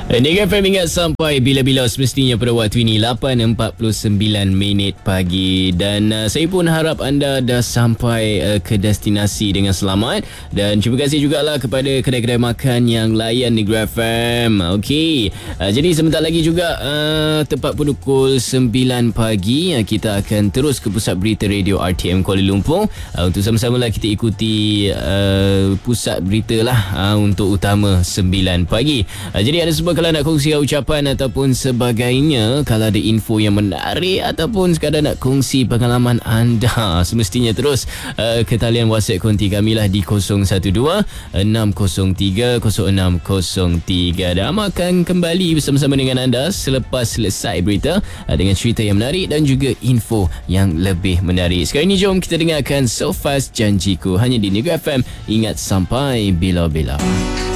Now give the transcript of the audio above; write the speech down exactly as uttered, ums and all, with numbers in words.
Negeri F M ingat sampai bila-bila semestinya pada waktu ini lapan empat puluh sembilan minit pagi. Dan uh, saya pun harap anda dah sampai uh, ke destinasi dengan selamat. Dan terima kasih jugalah kepada kedai-kedai makan yang layan Negeri F M. Okey, uh, jadi sebentar lagi juga uh, tepat pukul sembilan pagi uh, kita akan terus ke pusat berita radio R T M Kuala Lumpur uh, untuk sama-sama lah kita ikuti uh, pusat berita lah uh, untuk utama sembilan pagi. uh, Jadi ada sebuah kalau nak kongsi ucapan ataupun sebagainya, kalau ada info yang menarik ataupun sekadar nak kongsi pengalaman anda, semestinya terus uh, ke talian WhatsApp konti kami lah di kosong satu dua enam kosong tiga kosong enam kosong tiga. Dan akan kembali bersama-sama dengan anda selepas selesai berita uh, dengan cerita yang menarik dan juga info yang lebih menarik. Sekarang ini jom kita dengarkan So Fast Janjiku hanya di Negeri F M. Ingat sampai bila-bila.